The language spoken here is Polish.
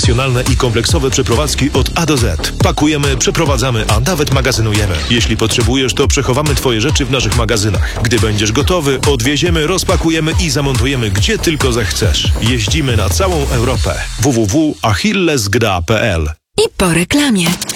profesjonalne i kompleksowe przeprowadzki od A do Z. Pakujemy, przeprowadzamy, a nawet magazynujemy. Jeśli potrzebujesz, to przechowamy Twoje rzeczy w naszych magazynach. Gdy będziesz gotowy, odwieziemy, rozpakujemy i zamontujemy gdzie tylko zechcesz. Jeździmy na całą Europę. www.achillesgra.pl. I po reklamie.